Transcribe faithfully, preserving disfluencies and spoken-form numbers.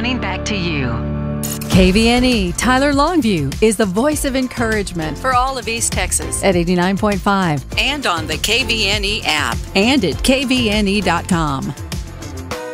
Turning back to you. K V N E Tyler Longview is the voice of encouragement for all of East Texas at eighty-nine point five and on the K V N E app and at K V N E dot com.